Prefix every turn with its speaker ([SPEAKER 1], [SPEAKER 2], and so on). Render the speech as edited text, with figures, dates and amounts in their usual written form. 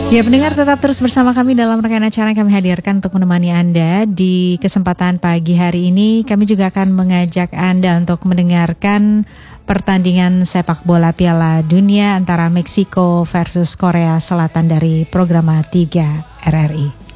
[SPEAKER 1] Ya pendengar, tetap terus bersama kami dalam rangkaian acara yang kami hadirkan untuk menemani Anda. Di kesempatan pagi hari ini kami juga akan mengajak Anda untuk mendengarkan pertandingan sepak bola Piala Dunia antara Meksiko versus Korea Selatan dari Programa 3 RRI.